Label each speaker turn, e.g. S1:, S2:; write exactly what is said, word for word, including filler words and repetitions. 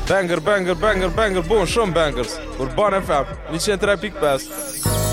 S1: Banger, banger, banger, banger, buon schon bangers. Urban F M, niet zijn trap ik best.